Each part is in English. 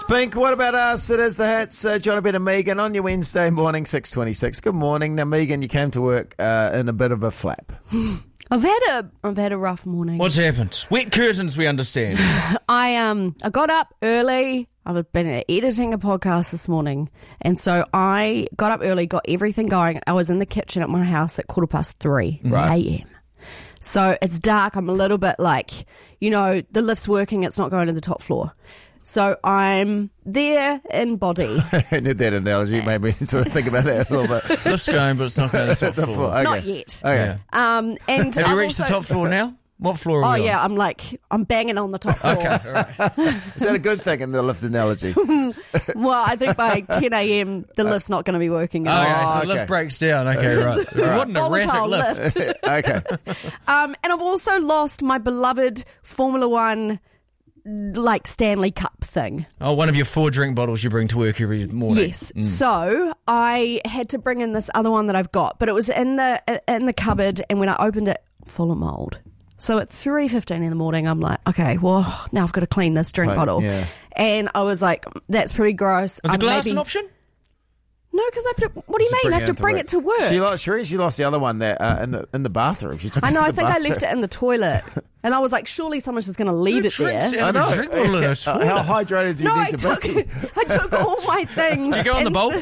Pink, what about us? It is the hits. John Ben and Megan on your Wednesday morning, 6:26. Good morning. Now, Megan, you came to work in a bit of a flap. I've had a rough morning. What's happened? Wet curtains, we understand. I got up early. I've been editing a podcast this morning, and so I got up early, got everything going. I was in the kitchen at my house at 3:15 a.m. So it's dark. I'm a little bit like, the lift's working. It's not going to the top floor. So I'm there in body. I need that analogy. Made me sort of think about that a little bit. Lift's going, but it's not going to the top floor. Okay. Not yet. Okay. And Have you reached the top floor now? What floor are we on? yeah, I'm banging on the top floor. Okay, all right. Is that a good thing in the lift analogy? Well, I think by 10 a.m. the lift's not going to be working anymore. Okay, so okay. the lift breaks down. Okay, right. What an erratic Volatile lift. Okay. And I've also lost my beloved Formula One Stanley Cup thing. Oh, one of your 4 drink bottles you bring to work every morning. Yes. So I had to bring in this other one that I've got, but it was in the cupboard, and when I opened it, full of mold. So at 3:15 in the morning, I'm like, okay, well, now I've got to clean this drink bottle. Yeah. And I was like, that's pretty gross. Was a glass an option? No, because I have to. What do you mean? I have to bring it to work. She lost the other one there in the bathroom. She took it I know. to I the think I bathroom. left it in the toilet, and I was like, surely someone's just going to leave it there. I know. Drink bottle in a toilet. How hydrated do you No, need to be? I took all my things. Do you go on the bowl?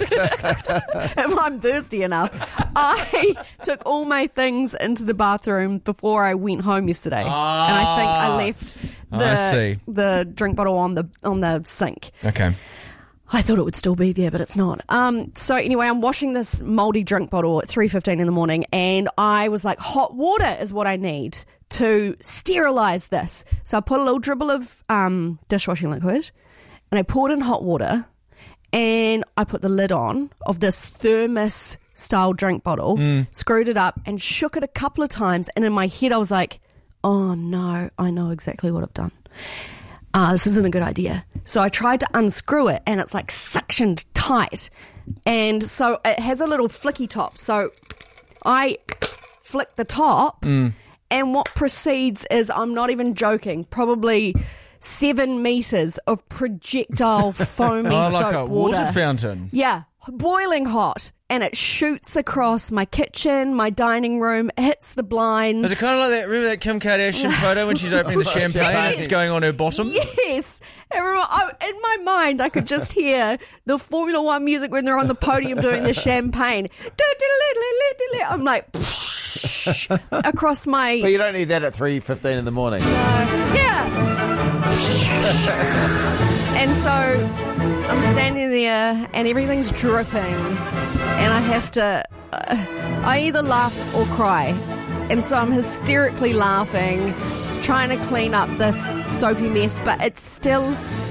If I'm thirsty enough. I took all my things into the bathroom before I went home yesterday. And I think I left the drink bottle on the sink. Okay. I thought it would still be there, but it's not. So anyway, I'm washing this mouldy drink bottle at 3:15 in the morning, and I was like, hot water is what I need to sterilise this. So I put a little dribble of dishwashing liquid, and I poured in hot water, and I put the lid on of this thermos-style drink bottle, screwed it up, and shook it a couple of times, and in my head I was like, oh no, I know exactly what I've done. This isn't a good idea. So I tried to unscrew it, and it's like suctioned tight. And so it has a little flicky top. So I flick the top, and what proceeds is, I'm not even joking, probably 7 meters of projectile foamy Oh, soap like a water. water fountain. Yeah, boiling hot. And it shoots across my kitchen, my dining room, hits the blinds. Is it kind of like that? Remember that Kim Kardashian photo when she's opening the champagne and it's going on her bottom? Yes. Everyone, in my mind, I could just hear the Formula One music when they're on the podium doing the champagne. I'm like, across my... But you don't need that at 3:15 in the morning. Yeah. And so I'm standing there and everything's dripping, and I have to I either laugh or cry, and so I'm hysterically laughing, trying to clean up this soapy mess, but it's still